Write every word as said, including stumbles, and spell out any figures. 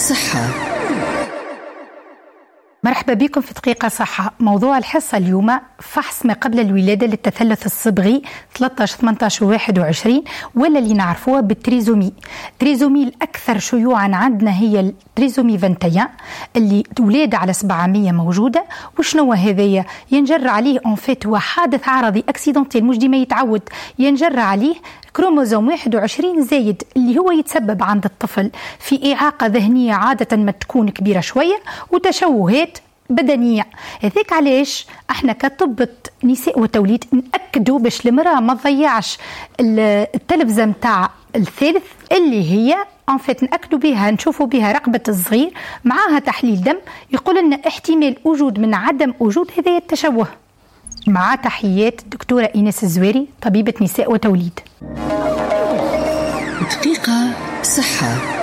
صحة. مرحبا بكم في دقيقة صحة. موضوع الحصة اليوم فحص ما قبل الولادة للتثلث الصبغي ثلاثة عشر ثمانية عشر واحد وعشرين، ولا اللي نعرفوها بالتريزومي. التريزومي الأكثر شيوعا عندنا هي التريزومي واحد وعشرين اللي ولادة على سبعمية موجودة. وشنو هذايا؟ ينجر عليه انفيت هو حادث عرضي اكسيدونتيل مش ديما يتعود، ينجر عليه كروموزوم واحد وعشرين زايد اللي هو يتسبب عند الطفل في إعاقة ذهنية عادة ما تكون كبيرة شوية وتشوهات بدنية. هذاك علاش احنا كطبة نساء وتوليد نأكدوا باش المرأة ما تضيعش التلفزة متاع الثالث اللي هي انفيت نأكدوا بها، نشوفوا بها رقبة الصغير معاها تحليل دم يقول لنا احتمال وجود من عدم وجود هذا التشوه. مع تحيات الدكتورة إيناس الزواري طبيبة نساء وتوليد. دقيقة صحة.